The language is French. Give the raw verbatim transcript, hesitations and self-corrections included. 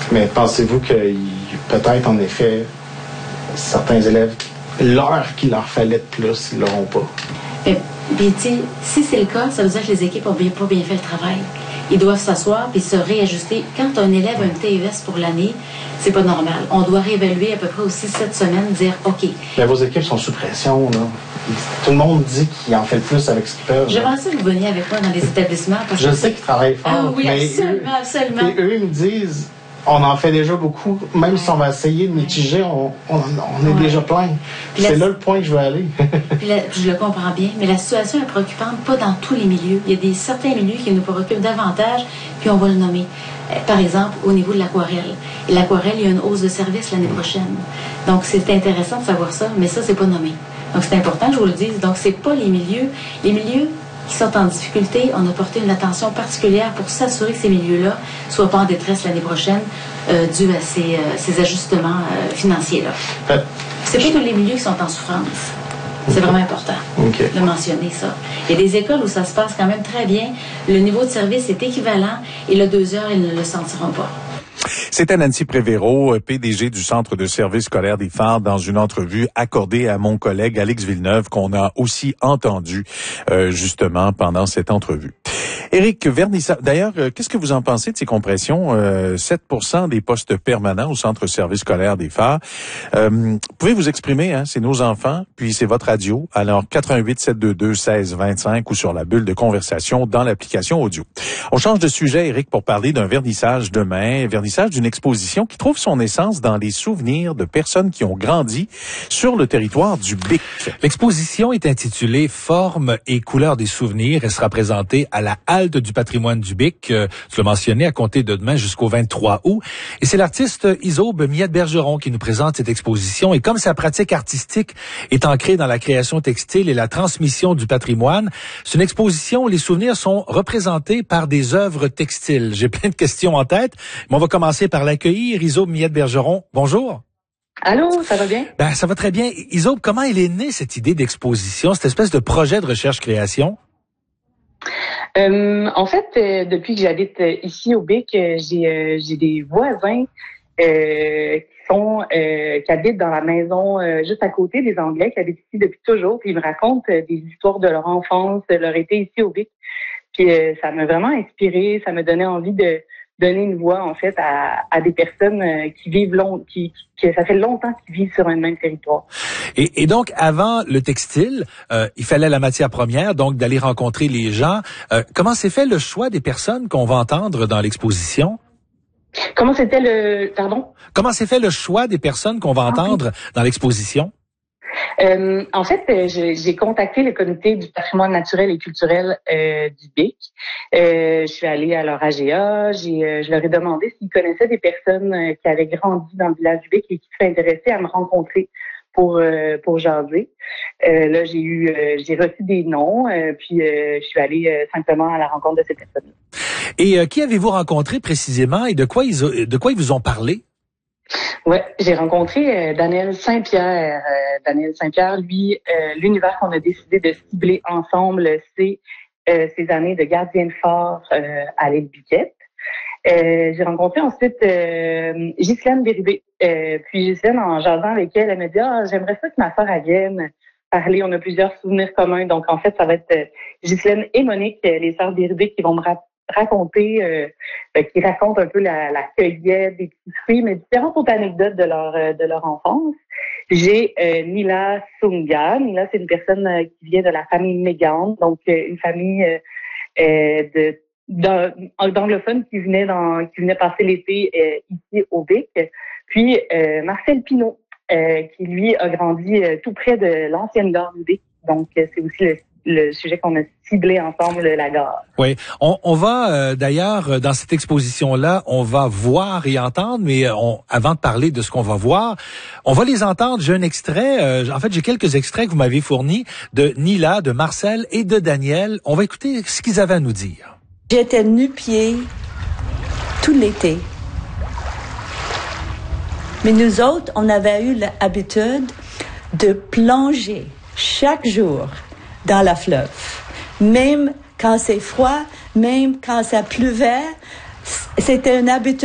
Mais pensez-vous que peut-être, en effet, certains élèves, l'heure qu'il leur fallait de plus, ils l'auront pas? Puis, tu sais, si c'est le cas, ça veut dire que les équipes n'ont bien, pas bien fait le travail. Ils doivent s'asseoir puis se réajuster. Quand un élève a un T E S pour l'année, c'est pas normal. On doit réévaluer à peu près aussi cette semaine, dire OK. Mais vos équipes sont sous pression, là. Tout le monde dit qu'il en fait le plus avec ce qu'ils peuvent. Je pensais que vous veniez avec moi dans les établissements. Parce je que sais qu'ils travaillent fort. Ah oui, mais absolument, eux, absolument. Et eux, ils me disent, on en fait déjà beaucoup. Même ouais. si on va essayer de mitiger, on, on, on est ouais. déjà plein. C'est là le point que je veux aller. Puis, la, puis je le comprends bien, mais la situation est préoccupante, pas dans tous les milieux. Il y a des certains milieux qui nous préoccupent davantage, puis on va le nommer. Par exemple, au niveau de l'aquarelle. Et l'aquarelle, il y a une hausse de service l'année prochaine. Donc, c'est intéressant de savoir ça, mais ça, c'est pas nommé. Donc, c'est important que je vous le dise. Donc, c'est pas les milieux. Les milieux qui sont en difficulté, on a porté une attention particulière pour s'assurer que ces milieux-là ne soient pas en détresse l'année prochaine euh, dû à ces, euh, ces ajustements euh, financiers-là. Euh, c'est pas tous les milieux qui sont en souffrance. C'est vraiment important okay. de mentionner ça. Il y a des écoles où ça se passe quand même très bien. Le niveau de service est équivalent et le deux heures, ils ne le sentiront pas. C'était Nancy Prévéraud, P D G du Centre de service scolaire des Phares, dans une entrevue accordée à mon collègue Alex Villeneuve, qu'on a aussi entendu euh, justement pendant cette entrevue. Éric Vernissage, d'ailleurs, euh, qu'est-ce que vous en pensez de ces compressions? Euh, sept pour cent des postes permanents au Centre de service scolaire des Phares. Euh, vous pouvez vous exprimer, hein, c'est nos enfants, puis c'est votre radio. Alors, quatre un huit, sept deux deux, seize vingt-cinq ou sur la bulle de conversation dans l'application audio. On change de sujet, Éric, pour parler d'un vernissage demain, vernissage d'une exposition qui trouve son essence dans les souvenirs de personnes qui ont grandi sur le territoire du B I C. L'exposition est intitulée « Forme et couleurs des souvenirs ». Elle sera présentée à la Halte du patrimoine du B I C, euh, tu l'as mentionné, à compter de demain jusqu'au vingt-trois août. Et c'est l'artiste Isobe Miette-Bergeron qui nous présente cette exposition. Et comme sa pratique artistique est ancrée dans la création textile et la transmission du patrimoine, c'est une exposition où les souvenirs sont représentés par des œuvres textiles. J'ai plein de questions en tête, mais on va commencer par l'accueillir. Isobe Miette-Bergeron, bonjour. Allô, ça va bien? Ben, ça va très bien. Isobe, comment elle est née, cette idée d'exposition, cette espèce de projet de recherche-création? Euh, en fait, euh, depuis que j'habite euh, ici au B I C, euh, j'ai, euh, j'ai des voisins euh, qui sont euh, qui habitent dans la maison euh, juste à côté, des Anglais qui habitent ici depuis toujours. Puis ils me racontent euh, des histoires de leur enfance, de leur été ici au B I C. Puis euh, ça m'a vraiment inspiré, ça m'a donné envie de donner une voix en fait à, à des personnes euh, qui vivent long, qui, qui ça fait longtemps qu'ils vivent sur un même territoire. Et, et donc avant le textile, euh, il fallait la matière première, donc d'aller rencontrer les gens. Euh, comment s'est fait le choix des personnes qu'on va entendre dans l'exposition? Comment c'était le pardon? Comment s'est fait le choix des personnes qu'on va entendre ah, oui. dans l'exposition? Euh, en fait, j'ai, j'ai contacté le comité du patrimoine naturel et culturel euh, du B I C. Euh, je suis allée à leur A G A, j'ai, euh, je leur ai demandé s'ils connaissaient des personnes euh, qui avaient grandi dans le village du B I C et qui seraient intéressées à me rencontrer pour euh, pour jaser. Euh, là, j'ai eu, euh, j'ai reçu des noms, euh, puis euh, je suis allée euh, simplement à la rencontre de ces personnes. Et euh, qui avez-vous rencontré précisément et de quoi ils de quoi ils vous ont parlé? Ouais, j'ai rencontré euh, Daniel Saint-Pierre. Euh, Daniel Saint-Pierre, lui, euh, l'univers qu'on a décidé de cibler ensemble, c'est euh, ses années de gardien de phare euh, à l'île Biquette. Euh, j'ai rencontré ensuite euh, Ghislaine Bérubé. Euh, puis Ghislaine, en jasant avec elle, elle me dit « Ah, j'aimerais ça que ma sœur vienne parler. On a plusieurs souvenirs communs. » Donc, en fait, ça va être euh, Ghislaine et Monique, les sœurs Bérubé, qui vont me rappeler raconter, euh, euh, qui racontent un peu la, la cueillette des petits fruits, mais différentes autres anecdotes de leur euh, de leur enfance. J'ai euh, Nila Sunga. Nila, c'est une personne euh, qui vient de la famille Mégane, donc euh, une famille euh, euh, de d'anglophones qui venait dans qui venait passer l'été euh, ici au B I C. Puis euh, Marcel Pinault, euh, qui lui a grandi euh, tout près de l'ancienne gare du B I C. Donc euh, c'est aussi le le sujet qu'on a ciblé ensemble, la gare. Oui, on, on va euh, d'ailleurs dans cette exposition-là, on va voir et entendre, mais on, avant de parler de ce qu'on va voir, on va les entendre. J'ai un extrait, euh, en fait j'ai quelques extraits que vous m'avez fournis de Nila, de Marcel et de Daniel. On va écouter ce qu'ils avaient à nous dire. J'étais nu-pied tout l'été. Mais nous autres, on avait eu l'habitude de plonger chaque jour dans la fleuve. Même quand c'est froid, même quand ça pleuvait, c'était une habitude.